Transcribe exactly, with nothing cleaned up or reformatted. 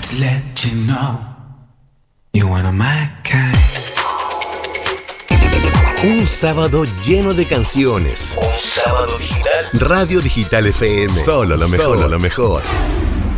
Just let you know you one of my kind. Un sábado lleno de canciones. Un sábado digital. Radio Digital F M. Solo lo mejor. Solo lo mejor.